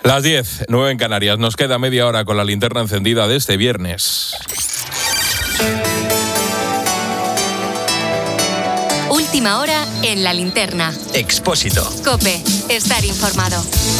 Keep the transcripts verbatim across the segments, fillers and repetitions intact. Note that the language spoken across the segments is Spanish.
Las diez, nueve en Canarias. Nos queda media hora con la linterna encendida de este viernes. Última hora en la linterna. Expósito. COPE. Estar informado.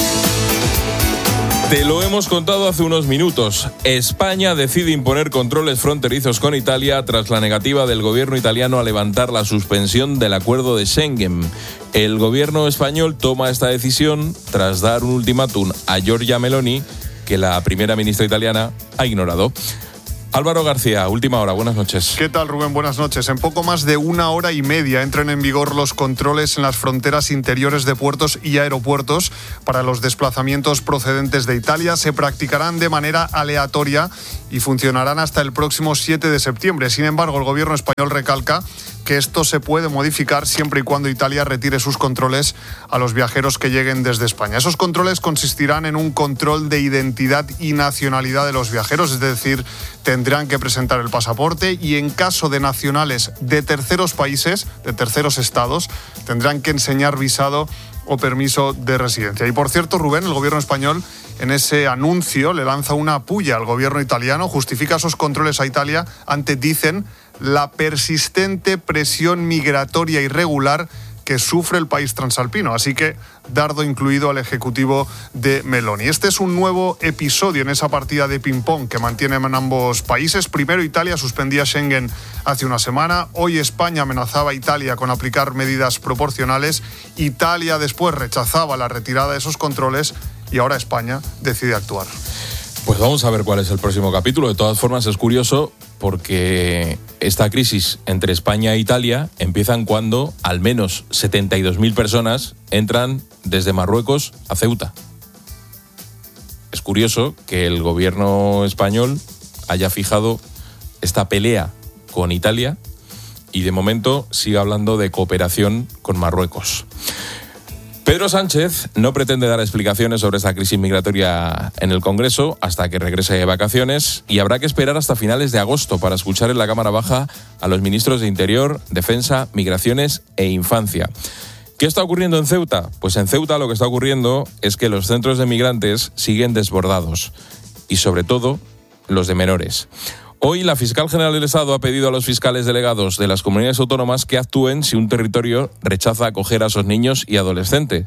Te lo hemos contado hace unos minutos. España decide imponer controles fronterizos con Italia tras la negativa del gobierno italiano a levantar la suspensión del acuerdo de Schengen. El gobierno español toma esta decisión tras dar un ultimátum a Giorgia Meloni, que la primera ministra italiana ha ignorado. Álvaro García, última hora, buenas noches. ¿Qué tal, Rubén? Buenas noches. En poco más de una hora y media entran en vigor los controles en las fronteras interiores de puertos y aeropuertos para los desplazamientos procedentes de Italia. Se practicarán de manera aleatoria y funcionarán hasta el próximo siete de septiembre. Sin embargo, el gobierno español recalca que esto se puede modificar siempre y cuando Italia retire sus controles a los viajeros que lleguen desde España. Esos controles consistirán en un control de identidad y nacionalidad de los viajeros, es decir, tendrán que presentar el pasaporte y en caso de nacionales de terceros países, de terceros estados, tendrán que enseñar visado o permiso de residencia. Y por cierto, Rubén, el gobierno español en ese anuncio le lanza una pulla al gobierno italiano, justifica esos controles a Italia ante, dicen, la persistente presión migratoria irregular que sufre el país transalpino. Así que dardo incluido al ejecutivo de Meloni. Este es un nuevo episodio en esa partida de ping-pong que mantienen ambos países. Primero Italia suspendía Schengen hace una semana. Hoy España amenazaba a Italia con aplicar medidas proporcionales. Italia después rechazaba la retirada de esos controles y ahora España decide actuar. Pues vamos a ver cuál es el próximo capítulo. De todas formas, es curioso porque esta crisis entre España e Italia empiezan cuando al menos setenta y dos mil personas entran desde Marruecos a Ceuta. Es curioso que el gobierno español haya fijado esta pelea con Italia y de momento siga hablando de cooperación con Marruecos. Pedro Sánchez no pretende dar explicaciones sobre esta crisis migratoria en el Congreso hasta que regrese de vacaciones y habrá que esperar hasta finales de agosto para escuchar en la Cámara Baja a los ministros de Interior, Defensa, Migraciones e Infancia. ¿Qué está ocurriendo en Ceuta? Pues en Ceuta lo que está ocurriendo es que los centros de migrantes siguen desbordados y sobre todo los de menores. Hoy la fiscal general del Estado ha pedido a los fiscales delegados de las comunidades autónomas que actúen si un territorio rechaza acoger a esos niños y adolescentes.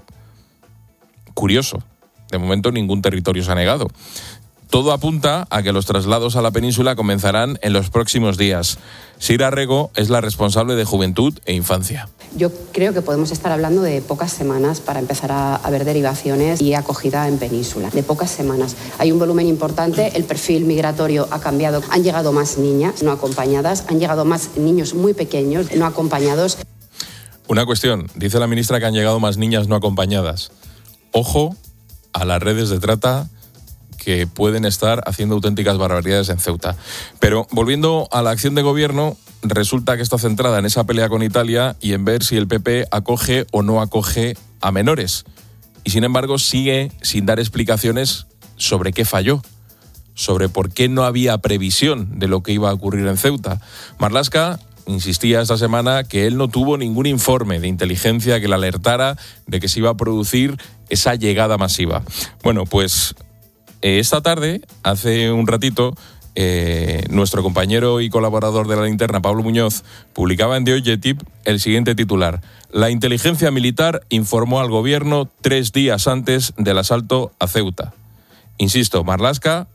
Curioso, de momento ningún territorio se ha negado. Todo apunta a que los traslados a la península comenzarán en los próximos días. Sira Rego es la responsable de Juventud e Infancia. Yo creo que podemos estar hablando de pocas semanas para empezar a, a ver derivaciones y acogida en península. De pocas semanas. Hay un volumen importante, el perfil migratorio ha cambiado. Han llegado más niñas no acompañadas, han llegado más niños muy pequeños no acompañados. Una cuestión, dice la ministra que han llegado más niñas no acompañadas. Ojo a las redes de trata que pueden estar haciendo auténticas barbaridades en Ceuta. Pero volviendo a la acción de gobierno, resulta que está centrada en esa pelea con Italia y en ver si el P P acoge o no acoge a menores. Y sin embargo sigue sin dar explicaciones sobre qué falló, sobre por qué no había previsión de lo que iba a ocurrir en Ceuta. Marlaska insistía esta semana que él no tuvo ningún informe de inteligencia que le alertara de que se iba a producir esa llegada masiva. Bueno, pues esta tarde, hace un ratito, eh, nuestro compañero y colaborador de La Linterna, Pablo Muñoz, publicaba en The Objective el siguiente titular. La inteligencia militar informó al gobierno tres días antes del asalto a Ceuta. Insisto, Marlaska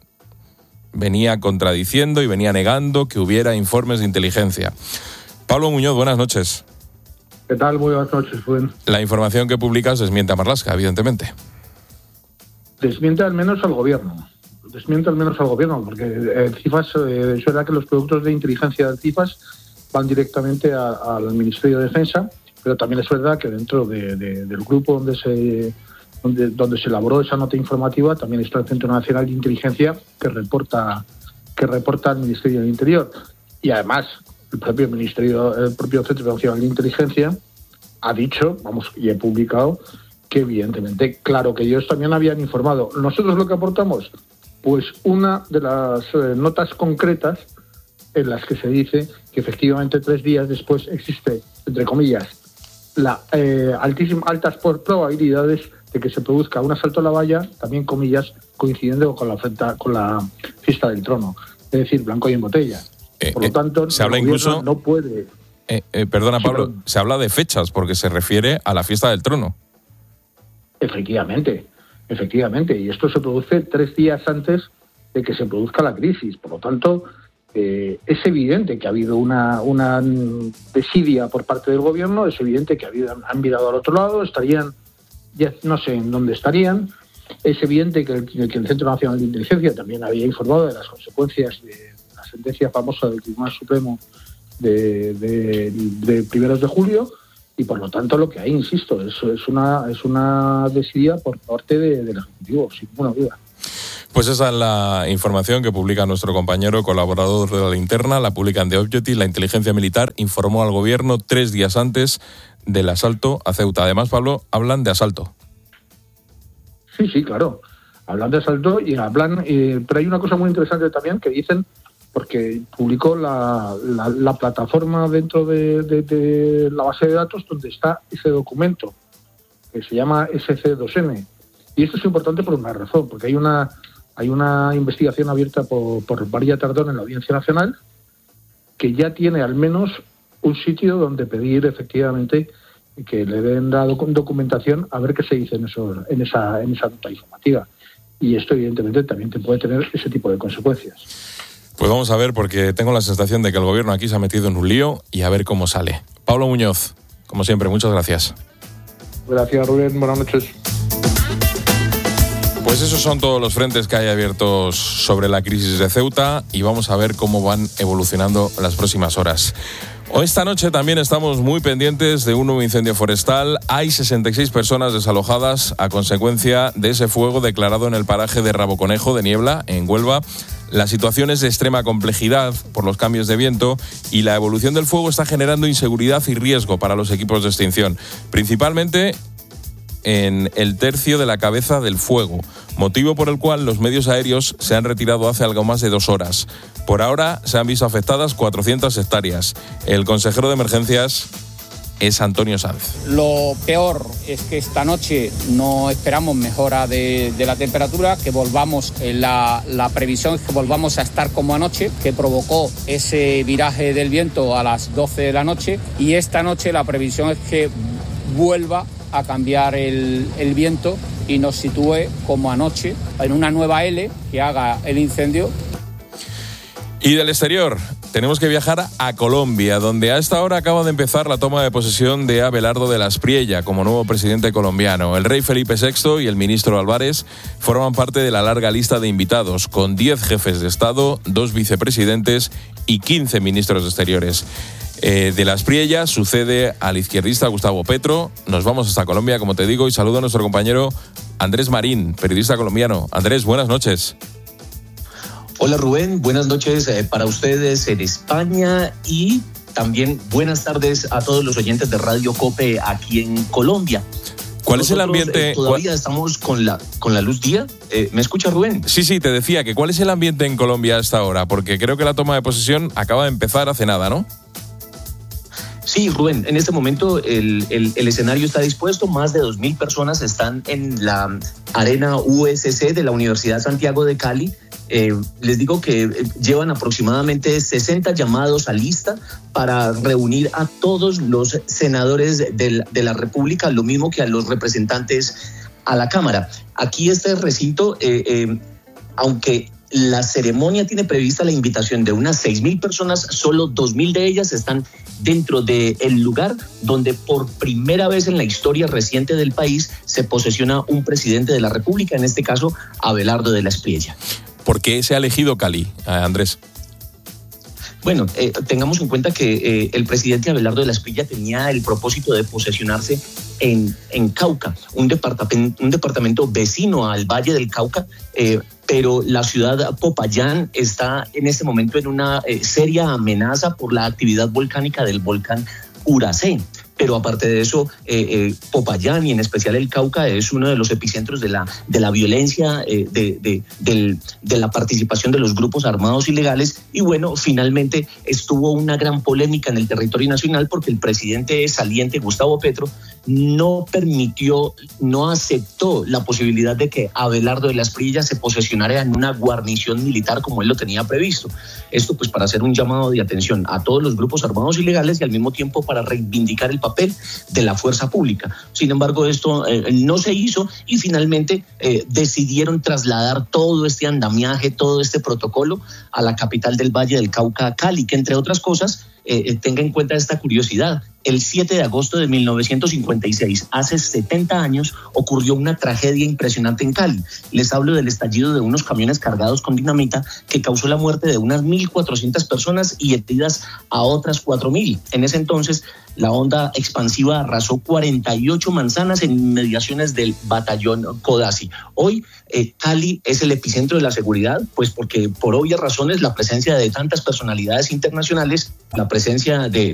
venía contradiciendo y venía negando que hubiera informes de inteligencia. Pablo Muñoz, buenas noches. ¿Qué tal? Muy buenas noches, Rubén. La información que publicas desmiente a Marlaska, evidentemente. Desmiente al menos al gobierno. Desmiente al menos al gobierno, porque el CIFAS, eh, es verdad que los productos de inteligencia del CIFAS van directamente a, al Ministerio de Defensa, pero también es verdad que dentro de, de, del grupo donde se, donde, donde se elaboró esa nota informativa también está el Centro Nacional de Inteligencia que reporta, que reporta al Ministerio del Interior. Y además, el propio Ministerio, el propio Centro Nacional de Inteligencia ha dicho, vamos, y he publicado, que evidentemente, claro que ellos también habían informado. Nosotros lo que aportamos, pues una de las eh, notas concretas en las que se dice que efectivamente tres días después existe, entre comillas, la eh, altísima, altas probabilidades de que se produzca un asalto a la valla, también comillas, coincidiendo con la, frenta, con la fiesta del trono, es decir, blanco y en botella. Eh, Por lo tanto, eh, se habla incluso, no puede... Eh, eh, perdona, sí, Pablo, pero, se habla de fechas porque se refiere a la fiesta del trono. Efectivamente, efectivamente, y esto se produce tres días antes de que se produzca la crisis. Por lo tanto, eh, es evidente que ha habido una, una desidia por parte del gobierno, es evidente que ha habido, han mirado al otro lado, estarían, ya no sé en dónde estarían, es evidente que el, que el Centro Nacional de Inteligencia también había informado de las consecuencias de la sentencia famosa del Tribunal Supremo de, de, de primeros de julio, y por lo tanto lo que hay, insisto, es, es una es una desidia por parte de, del Ejecutivo, sin ninguna duda. Pues esa es la información que publica nuestro compañero colaborador de La Linterna, la publican de Objective. La inteligencia militar informó al gobierno tres días antes del asalto a Ceuta. Además, Pablo, hablan de asalto. Sí, sí, claro. Hablan de asalto y hablan... Eh, pero hay una cosa muy interesante también que dicen, porque publicó la, la, la plataforma dentro de, de, de la base de datos donde está ese documento, que se llama ese ce dos ene. Y esto es importante por una razón, porque hay una... Hay una investigación abierta por, por María Tardón en la Audiencia Nacional que ya tiene al menos un sitio donde pedir efectivamente que le den la documentación a ver qué se dice en, eso, en, esa, en esa nota informativa. Y esto evidentemente también te puede tener ese tipo de consecuencias. Pues vamos a ver, porque tengo la sensación de que el gobierno aquí se ha metido en un lío y a ver cómo sale. Pablo Muñoz, como siempre, muchas gracias. Gracias, Rubén. Buenas noches. Pues esos son todos los frentes que hay abiertos sobre la crisis de Ceuta y vamos a ver cómo van evolucionando las próximas horas. Esta noche también estamos muy pendientes de un nuevo incendio forestal. Hay sesenta y seis personas desalojadas a consecuencia de ese fuego declarado en el paraje de Raboconejo de Niebla, en Huelva. La situación es de extrema complejidad por los cambios de viento y la evolución del fuego está generando inseguridad y riesgo para los equipos de extinción, principalmente en el tercio de la cabeza del fuego, motivo por el cual los medios aéreos se han retirado hace algo más de dos horas. Por ahora se han visto afectadas cuatrocientas hectáreas. El consejero de emergencias es Antonio Sanz. Lo peor es que esta noche no esperamos mejora de, de la temperatura, que volvamos, la, la previsión es que volvamos a estar como anoche, que provocó ese viraje del viento a las doce de la noche, y esta noche la previsión es que vuelva a cambiar el, el viento y nos sitúe como anoche en una nueva L que haga el incendio. Y del exterior tenemos que viajar a Colombia, donde a esta hora acaba de empezar la toma de posesión de Abelardo de la Espriella como nuevo presidente colombiano. El rey Felipe sexto y el ministro Álvarez forman parte de la larga lista de invitados, con diez jefes de Estado, dos vicepresidentes y quince ministros de Exteriores. Eh, de la Espriella sucede al izquierdista Gustavo Petro. Nos vamos hasta Colombia, como te digo, y saludo a nuestro compañero Andrés Marín, periodista colombiano. Andrés, buenas noches. Hola Rubén, buenas noches eh, para ustedes en España y también buenas tardes a todos los oyentes de Radio COPE aquí en Colombia. ¿Cuál Nosotros, es el ambiente? Eh, todavía ¿cuál? estamos con la, con la luz día. Eh, ¿Me escucha Rubén? Sí, sí, te decía que ¿cuál es el ambiente en Colombia a esta hora? Porque creo que la toma de posesión acaba de empezar hace nada, ¿no? Sí, Rubén, en este momento el, el, el escenario está dispuesto, más de dos mil personas están en la arena U S C de la Universidad Santiago de Cali. Eh, les digo que llevan aproximadamente sesenta llamados a lista para reunir a todos los senadores de, de la República, lo mismo que a los representantes a la Cámara. Aquí este recinto, eh, eh, aunque la ceremonia tiene prevista la invitación de unas seis mil personas, solo dos mil de ellas están dentro del lugar donde por primera vez en la historia reciente del país se posesiona un presidente de la República, en este caso Abelardo de la Espriella. ¿Por qué se ha elegido Cali, Andrés? Bueno, eh, tengamos en cuenta que eh, el presidente Abelardo de la Espriella tenía el propósito de posesionarse en, en Cauca, un departamento, un departamento vecino al Valle del Cauca, eh, pero la ciudad Popayán está en este momento en una eh, seria amenaza por la actividad volcánica del volcán Uracé. pero aparte de eso, eh, eh, Popayán y en especial el Cauca es uno de los epicentros de la, de la violencia, eh, de, de, del, de la participación de los grupos armados ilegales. Y bueno, finalmente estuvo una gran polémica en el territorio nacional porque el presidente saliente, Gustavo Petro, no permitió, no aceptó la posibilidad de que Abelardo de la Espriella se posesionara en una guarnición militar como él lo tenía previsto. Esto pues para hacer un llamado de atención a todos los grupos armados ilegales y al mismo tiempo para reivindicar el papel de la fuerza pública. Sin embargo, esto eh, no se hizo y finalmente eh, decidieron trasladar todo este andamiaje, todo este protocolo a la capital del Valle del Cauca, Cali, que entre otras cosas, eh, tenga en cuenta esta curiosidad. El siete de agosto de mil novecientos cincuenta y seis, hace setenta años, ocurrió una tragedia impresionante en Cali. Les hablo del estallido de unos camiones cargados con dinamita que causó la muerte de unas mil cuatrocientas personas y heridas a otras cuatro mil. En ese entonces, la onda expansiva arrasó cuarenta y ocho manzanas en inmediaciones del batallón Codazzi. Hoy, eh, Cali es el epicentro de la seguridad, pues porque por obvias razones la presencia de tantas personalidades internacionales, la presencia de